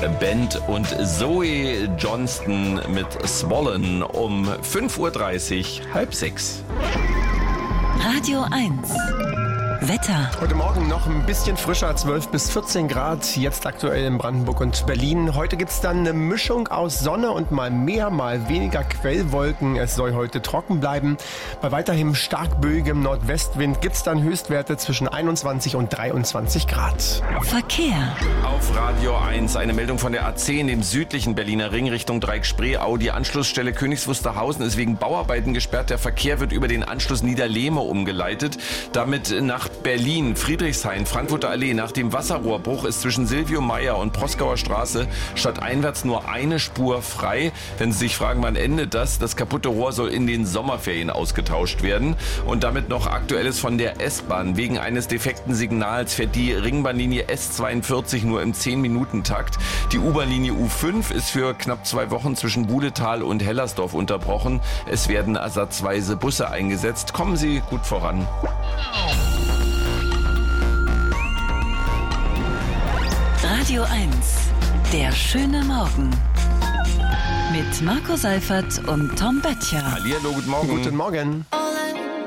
Band und Zoe Johnston mit Swollen um 5.30 Uhr, 5:30. Radio 1. Wetter. Heute Morgen noch ein bisschen frischer, 12 bis 14 Grad, jetzt aktuell in Brandenburg und Berlin. Heute gibt es dann eine Mischung aus Sonne und mal mehr, mal weniger Quellwolken. Es soll heute trocken bleiben. Bei weiterhin stark böigem Nordwestwind gibt es dann Höchstwerte zwischen 21 und 23 Grad. Verkehr. Auf Radio 1 eine Meldung von der A10, dem südlichen Berliner Ring Richtung Dreieck-Spreeau. Die Anschlussstelle Königs Wusterhausen ist wegen Bauarbeiten gesperrt. Der Verkehr wird über den Anschluss Niederlehme umgeleitet. Damit nach Berlin, Friedrichshain, Frankfurter Allee. Nach dem Wasserrohrbruch ist zwischen Silvio Meyer und Proskauer Straße stadteinwärts nur eine Spur frei. Wenn Sie sich fragen, wann endet das? Das kaputte Rohr soll in den Sommerferien ausgetauscht werden. Und damit noch Aktuelles von der S-Bahn. Wegen eines defekten Signals fährt die Ringbahnlinie S42 nur im 10-Minuten-Takt. Die U-Bahn-Linie U5 ist für knapp 2 Wochen zwischen Budetal und Hellersdorf unterbrochen. Es werden ersatzweise Busse eingesetzt. Kommen Sie gut voran. Radio 1. Der schöne Morgen. Mit Marco Seifert und Tom Böttcher. Hallihallo, guten Morgen. Guten Morgen.